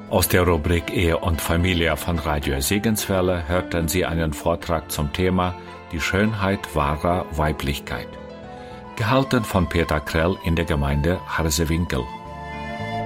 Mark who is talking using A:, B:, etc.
A: Aus der Rubrik Ehe und Familie von Radio Segenswelle hörten Sie einen Vortrag zum Thema Die Schönheit wahrer Weiblichkeit, gehalten von Peter Krell in der Gemeinde Harsewinkel.